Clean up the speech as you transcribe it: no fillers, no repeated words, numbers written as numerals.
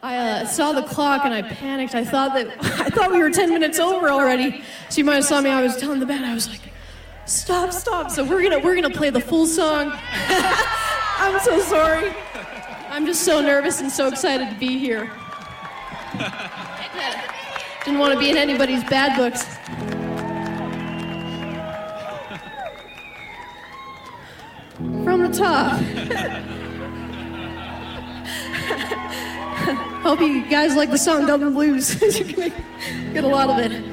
I saw the clock and I panicked. I thought we were 10 minutes over already. So you might have saw me. I was telling the band. I was like, stop. So we're gonna play the full song. I'm so sorry. I'm just so nervous and so excited to be here. Didn't want to be in anybody's bad books. From the top. Hope you guys like the song Dublin Blues. You're gonna get a lot of it.